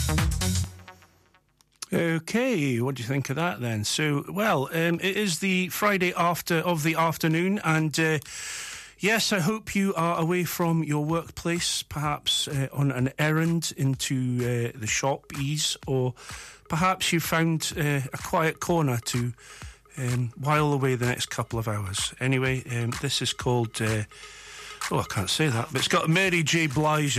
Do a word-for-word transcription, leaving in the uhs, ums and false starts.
Okay, what do you think of that then? So, well, um, it is the Friday after of the afternoon, and uh, yes, I hope you are away from your workplace, perhaps uh, on an errand into uh, the shop, ease, or perhaps you found uh, a quiet corner to um, while away the next couple of hours. Anyway, um, this is called, uh, oh, I can't say that, but it's got Mary J. Blige in